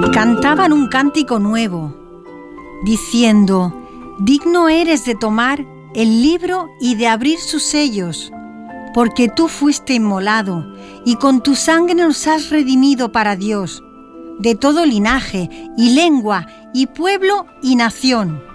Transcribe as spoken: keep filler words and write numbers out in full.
cantaban un cántico nuevo, diciendo: digno eres de tomar el libro y de abrir sus sellos, porque tú fuiste inmolado, y con tu sangre nos has redimido para Dios, de todo linaje, y lengua, y pueblo, y nación,